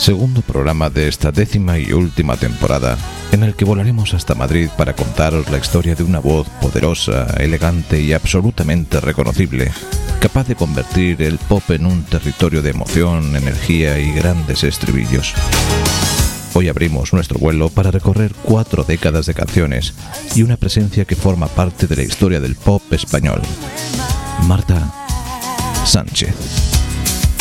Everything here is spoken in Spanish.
segundo programa de esta 10ª y última temporada, en el que volaremos hasta Madrid para contaros la historia de una voz poderosa, elegante y absolutamente reconocible, capaz de convertir el pop en un territorio de emoción, energía y grandes estribillos. Hoy abrimos nuestro vuelo para recorrer 4 décadas de canciones y una presencia que forma parte de la historia del pop español, Marta Sánchez.